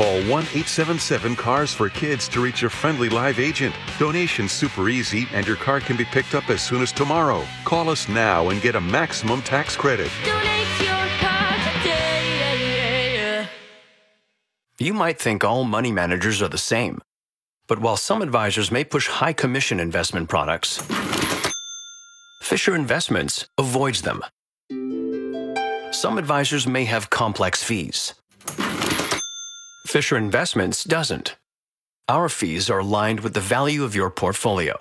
Call 1-877-CARS for Kids to reach a friendly live agent. Donation's super easy, and your car can be picked up as soon as tomorrow. Call us now and get a maximum tax credit. Donate your car today. You might think all money managers are the same. But while some advisors may push high commission investment products, Fisher Investments avoids them. Some advisors may have complex fees. Fisher Investments doesn't. Our fees are aligned with the value of your portfolio.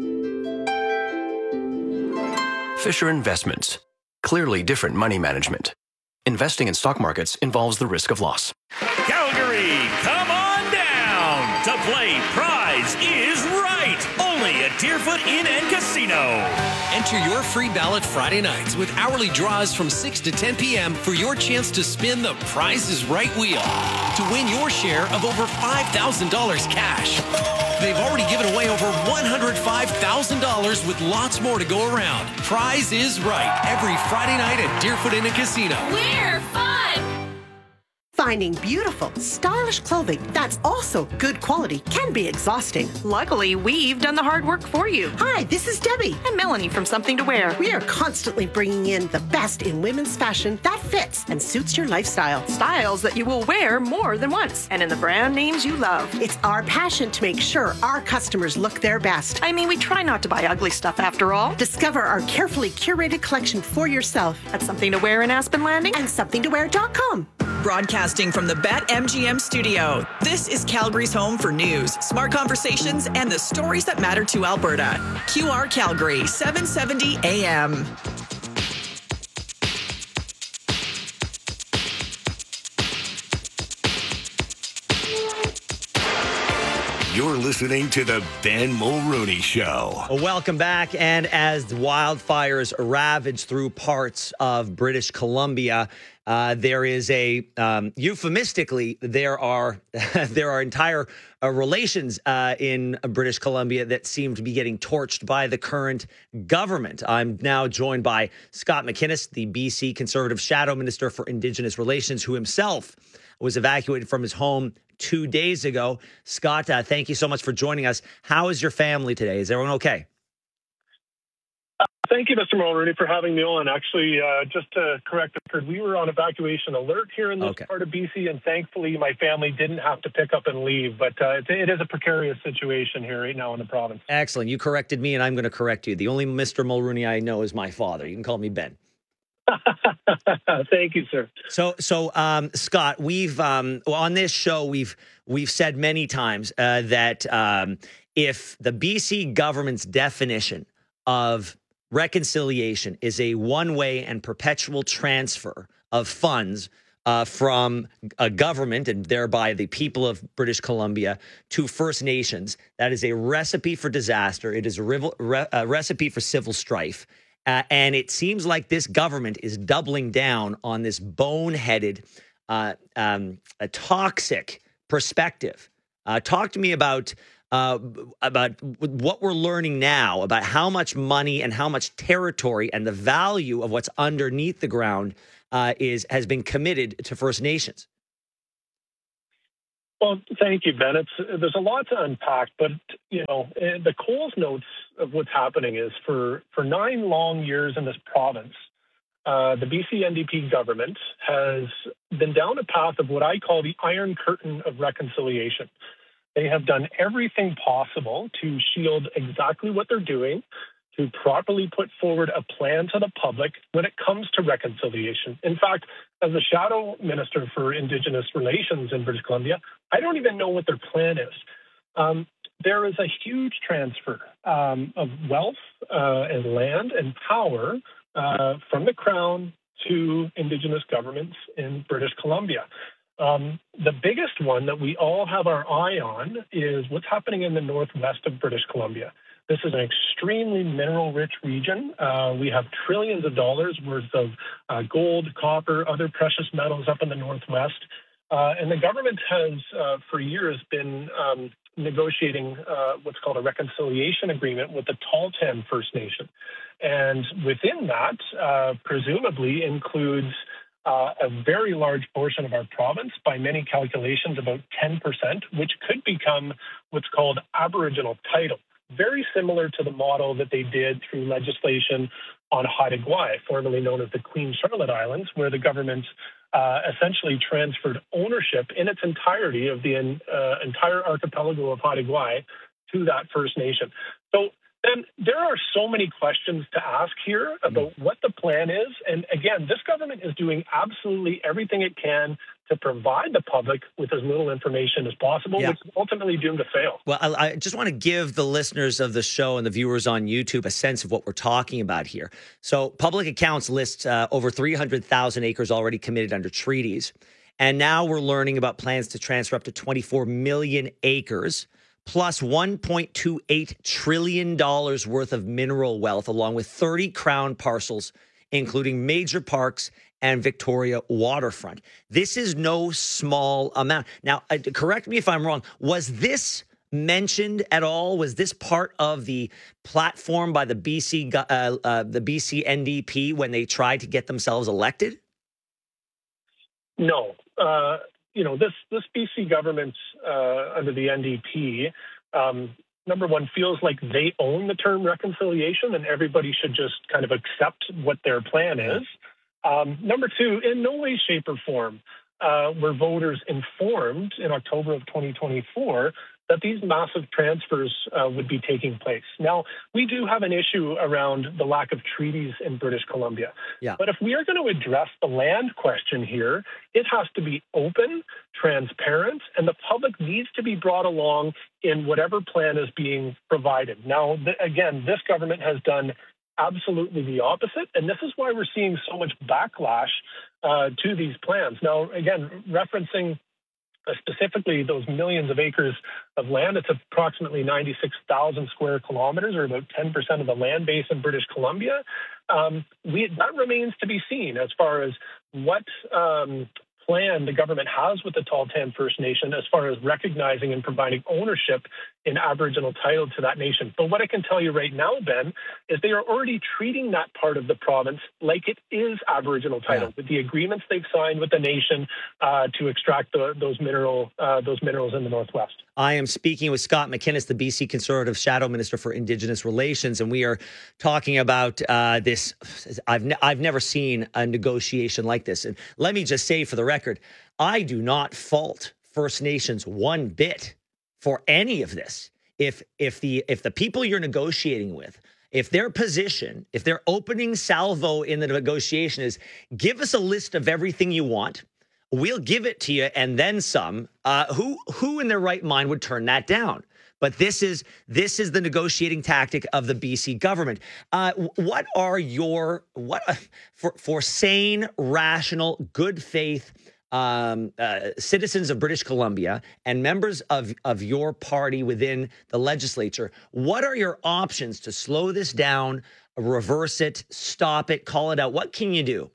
Fisher Investments. Clearly different money management. Investing in stock markets involves the risk of loss. Calgary, come on down to play Prize is Right. Only at Deerfoot Inn and Casino. Enter your free ballot Friday nights with hourly draws from 6 to 10 p.m. for your chance to spin the Prize is Right wheel to win your share of over $5,000 cash. They've already given away over $105,000 with lots more to go around. Prize is Right every Friday night at Deerfoot Inn and Casino. We're fun! Finding beautiful, stylish clothing that's also good quality can be exhausting. Luckily, we've done the hard work for you. Hi, this is Debbie. And Melanie from Something to Wear. We are constantly bringing in the best in women's fashion that fits and suits your lifestyle. Styles that you will wear more than once. And in the brand names you love. It's our passion to make sure our customers look their best. I mean, we try not to buy ugly stuff after all. Discover our carefully curated collection for yourself at Something to Wear in Aspen Landing and somethingtowear.com. Broadcasting from the BetMGM studio, this is Calgary's home for news, smart conversations, and the stories that matter to Alberta. QR Calgary, 770 AM. You're listening to the Ben Mulrooney Show. Welcome back. And as wildfires ravage through parts of British Columbia, there is a euphemistically there are entire relations in British Columbia that seem to be getting torched by the current government. I'm now joined by Scott McInnes, the BC Conservative Shadow Minister for Indigenous Relations, who himself was evacuated from his home 2 days ago. Scott, thank you so much for joining us. How is your family today? Is everyone okay? Thank you, Mr. Mulrooney, for having me on. Actually, just to correct the record, we were on evacuation alert here in this part of BC, and thankfully my family didn't have to pick up and leave. But it is a precarious situation here right now in the province. Excellent. You corrected me, and I'm going to correct you. The only Mr. Mulrooney I know is my father. You can call me Ben. Thank you, sir. So, Scott, we've on this show we've said many times that if the BC government's definition of reconciliation is a one-way and perpetual transfer of funds from a government and thereby the people of British Columbia to First Nations, that is a recipe for disaster. It is a recipe for civil strife. And it seems like this government is doubling down on this boneheaded, a toxic perspective. Talk to me about what we're learning now about how much money and how much territory and the value of what's underneath the ground has been committed to First Nations. Well, thank you, Ben. There's a lot to unpack, but the Coles notes of what's happening is for 9 long years in this province, the BC NDP government has been down a path of what I call the Iron Curtain of reconciliation. They have done everything possible to shield exactly what they're doing, to properly put forward a plan to the public when it comes to reconciliation. In fact, as the Shadow Minister for Indigenous Relations in British Columbia, I don't even know what their plan is. There is a huge transfer of wealth and land and power from the Crown to Indigenous governments in British Columbia. The biggest one that we all have our eye on is what's happening in the northwest of British Columbia. This is an extremely mineral-rich region. We have trillions of dollars worth of gold, copper, other precious metals up in the northwest. And the government has, for years, been negotiating what's called a reconciliation agreement with the Tahltan First Nation. And within that, presumably includes a very large portion of our province, by many calculations, about 10%, which could become what's called Aboriginal title, very similar to the model that they did through legislation on Haida Gwaii, formerly known as the Queen Charlotte Islands, where the government essentially transferred ownership in its entirety of the entire archipelago of Haida Gwaii to that First Nation. So then there are so many questions to ask here about what the plan is. And again, this government is doing absolutely everything it can to provide the public with as little information as possible, which is ultimately doomed to fail. Well, I just want to give the listeners of the show and the viewers on YouTube a sense of what we're talking about here. So Public Accounts lists over 300,000 acres already committed under treaties. And now we're learning about plans to transfer up to 24 million acres, plus $1.28 trillion worth of mineral wealth, along with 30 crown parcels, including major parks and Victoria waterfront. This is no small amount. Now, correct me if I'm wrong. Was this mentioned at all? Was this part of the platform by the BC NDP when they tried to get themselves elected? No. This BC government under the NDP, number one, feels like they own the term reconciliation and everybody should just kind of accept what their plan is. Number two, in no way, shape, or form were voters informed in October of 2024 that these massive transfers would be taking place. Now, we do have an issue around the lack of treaties in British Columbia. Yeah. But if we are going to address the land question here, it has to be open, transparent, and the public needs to be brought along in whatever plan is being provided. Now, again, this government has done absolutely the opposite, and this is why we're seeing so much backlash to these plans. Now, again, referencing specifically those millions of acres of land, it's approximately 96,000 square kilometers, or about 10% of the land base in British Columbia. That remains to be seen as far as what plan the government has with the Tahltan First Nation as far as recognizing and providing ownership in Aboriginal title to that nation. But what I can tell you right now, Ben, is they are already treating that part of the province like it is Aboriginal title, with the agreements they've signed with the nation to extract those minerals in the Northwest. I am speaking with Scott McInnes, the BC Conservative Shadow Minister for Indigenous Relations, and we are talking about this. I've never seen a negotiation like this. And let me just say for the record, I do not fault First Nations one bit for any of this. If the people you're negotiating with, if their position, if their opening salvo in the negotiation is give us a list of everything you want, we'll give it to you and then some, who in their right mind would turn that down? But this is the negotiating tactic of the BC government. What are your for sane, rational, good faith citizens of British Columbia and members of your party within the legislature? What are your options to slow this down, reverse it, stop it, call it out? What can you do?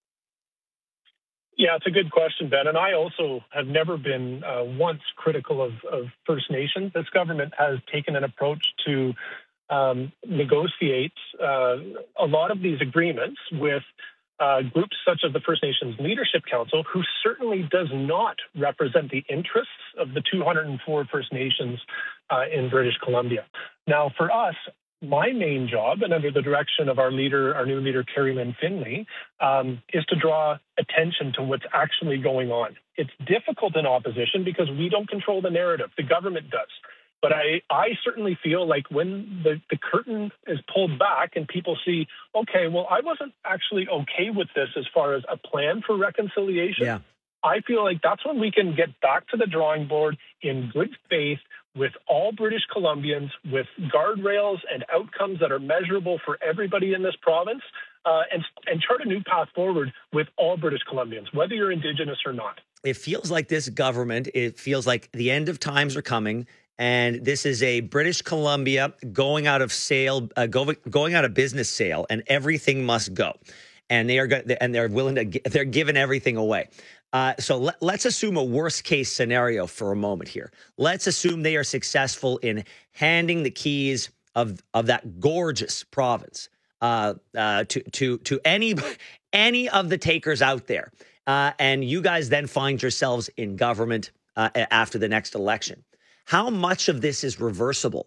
Yeah, it's a good question, Ben. And I also have never been once critical of First Nations. This government has taken an approach to negotiate a lot of these agreements with groups such as the First Nations Leadership Council, who certainly does not represent the interests of the 204 First Nations in British Columbia. Now, for us, my main job, and under the direction of our new leader, Carrie Lynn Finley, is to draw attention to what's actually going on. It's difficult in opposition because we don't control the narrative. The government does. But I certainly feel like when the curtain is pulled back and people see, okay, well, I wasn't actually okay with this as far as a plan for reconciliation. Yeah. I feel like that's when we can get back to the drawing board in good faith with all British Columbians, with guardrails and outcomes that are measurable for everybody in this province, and chart a new path forward with all British Columbians, whether you're Indigenous or not. It feels like this government, it feels like the end of times are coming. And this is a British Columbia going out of going out of business sale, and everything must go. And they're willing to, they're giving everything away. So let's assume a worst case scenario for a moment here. Let's assume they are successful in handing the keys of that gorgeous province to any of the takers out there, and you guys then find yourselves in government after the next election. How much of this is reversible?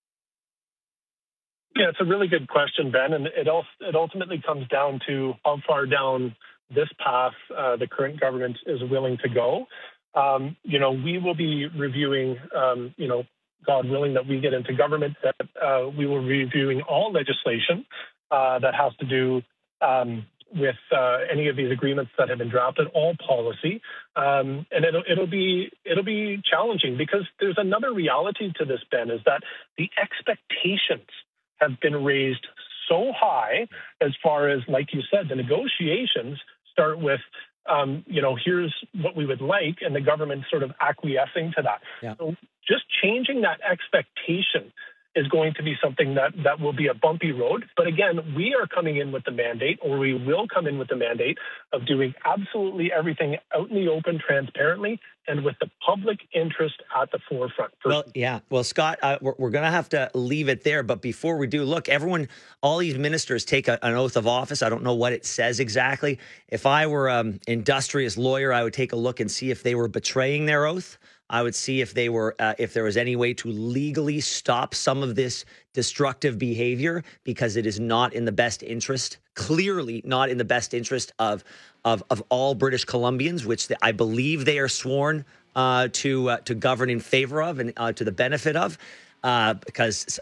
Yeah, it's a really good question, Ben, and it ultimately comes down to how far down this path the current government is willing to go. We will be reviewing, God willing that we get into government, that we will be reviewing all legislation that has to do with any of these agreements that have been drafted, all policy, and it'll be challenging because there's another reality to this, Ben, is that the expectations have been raised so high as far as, like you said, the negotiations start with, here's what we would like, and the government sort of acquiescing to that. Yeah. So just changing that expectation is going to be something that will be a bumpy road. But again, we are coming in with the mandate, or we will come in with the mandate of doing absolutely everything out in the open, transparently, and with the public interest at the forefront. Well, Scott, we're going to have to leave it there. But before we do, look, all these ministers take an oath of office. I don't know what it says exactly. If I were an industrious lawyer, I would take a look and see if they were betraying their oath. I would see if they were, if there was any way to legally stop some of this destructive behavior, because it is not in the best interest, clearly not in the best interest of all British Columbians, which I believe they are sworn to govern in favor of and to the benefit of. Because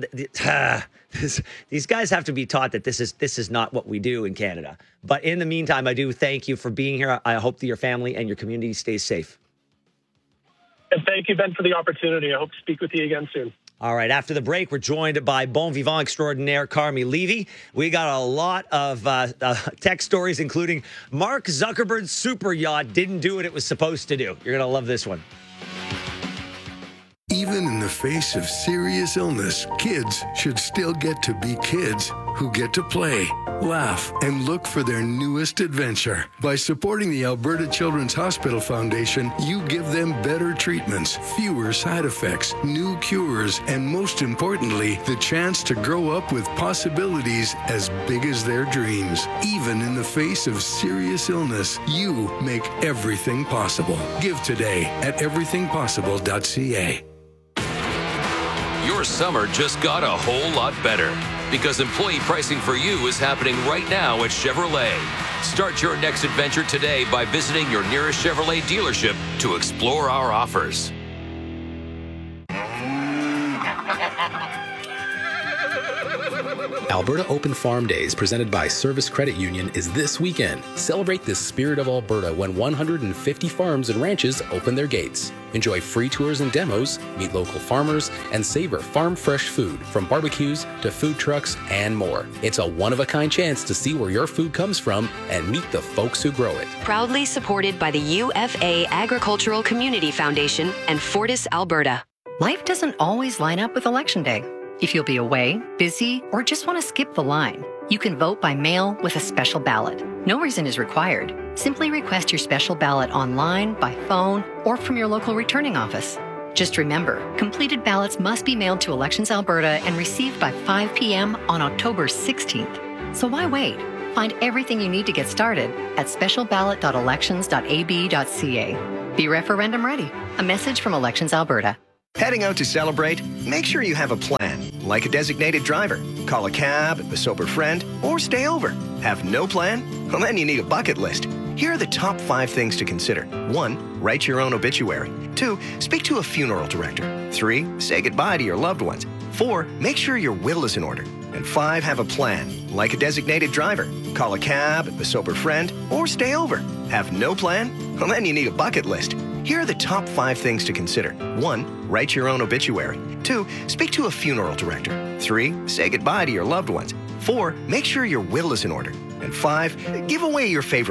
these guys have to be taught that this is not what we do in Canada. But in the meantime, I do thank you for being here. I hope that your family and your community stays safe. And thank you, Ben, for the opportunity. I hope to speak with you again soon. All right. After the break, we're joined by Bon Vivant extraordinaire Carmi Levy. We got a lot of tech stories, including Mark Zuckerberg's super yacht didn't do what it was supposed to do. You're going to love this one. Even in the face of serious illness, kids should still get to be kids who get to play, laugh, and look for their newest adventure. By supporting the Alberta Children's Hospital Foundation, you give them better treatments, fewer side effects, new cures, and most importantly, the chance to grow up with possibilities as big as their dreams. Even in the face of serious illness, you make everything possible. Give today at everythingpossible.ca. Your summer just got a whole lot better because employee pricing for you is happening right now at Chevrolet. Start your next adventure today by visiting your nearest Chevrolet dealership to explore our offers. Alberta Open Farm Days, presented by Service Credit Union, is this weekend. Celebrate the spirit of Alberta when 150 farms and ranches open their gates. Enjoy free tours and demos, meet local farmers, and savor farm-fresh food, from barbecues to food trucks and more. It's a one-of-a-kind chance to see where your food comes from and meet the folks who grow it. Proudly supported by the UFA Agricultural Community Foundation and Fortis Alberta. Life doesn't always line up with Election Day. If you'll be away, busy, or just want to skip the line, you can vote by mail with a special ballot. No reason is required. Simply request your special ballot online, by phone, or from your local returning office. Just remember, completed ballots must be mailed to Elections Alberta and received by 5 p.m. on October 16th. So why wait? Find everything you need to get started at specialballot.elections.ab.ca. Be referendum ready. A message from Elections Alberta. Heading out to celebrate? Make sure you have a plan, like a designated driver. Call a cab, a sober friend, or stay over. Have no plan? Well, then you need a bucket list. Here are the top 5 things to consider. 1, write your own obituary. 2, speak to a funeral director. 3, say goodbye to your loved ones. 4, make sure your will is in order. And 5, have a plan, like a designated driver. Call a cab, a sober friend, or stay over. Have no plan? Well, then you need a bucket list. Here are the top 5 things to consider. 1, write your own obituary. 2, speak to a funeral director. 3, say goodbye to your loved ones. 4, make sure your will is in order. And 5, give away your favorite